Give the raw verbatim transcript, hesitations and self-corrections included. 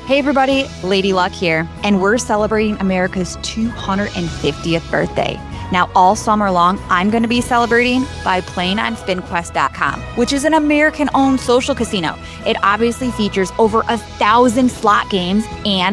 Hey everybody, Lady Luck here, and we're celebrating America's two hundred fiftieth birthday. Now, all summer long, I'm going to be celebrating by playing on spin quest dot com, which is an American-owned social casino. It obviously features over a thousand slot games and